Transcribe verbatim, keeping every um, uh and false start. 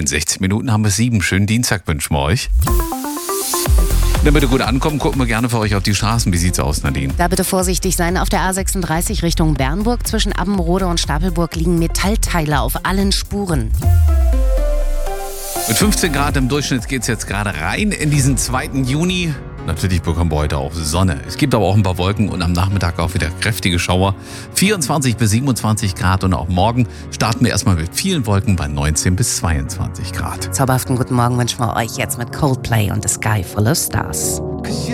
In sechzehn Minuten haben wir sieben. Schönen Dienstag wünschen wir euch. Damit ihr gut ankommen, gucken wir gerne für euch auf die Straßen. Wie sieht's aus, Nadine? Da bitte vorsichtig sein. Auf der A sechsunddreißig Richtung Bernburg zwischen Abbenrode und Stapelburg liegen Metallteile auf allen Spuren. Mit fünfzehn Grad im Durchschnitt geht's jetzt gerade rein in diesen zweiten Juni. Natürlich bekommen wir heute auch Sonne. Es gibt aber auch ein paar Wolken und am Nachmittag auch wieder kräftige Schauer. vierundzwanzig bis siebenundzwanzig Grad und auch morgen starten wir erstmal mit vielen Wolken bei neunzehn bis zweiundzwanzig Grad. Zauberhaften guten Morgen wünschen wir euch jetzt mit Coldplay und The Sky Full of Stars.